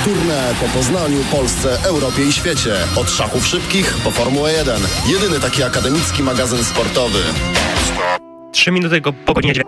Turne po Poznaniu, Polsce, Europie i świecie. Od szachów szybkich po Formułę 1. Jedyny taki akademicki magazyn sportowy. 3 minuty po godzinie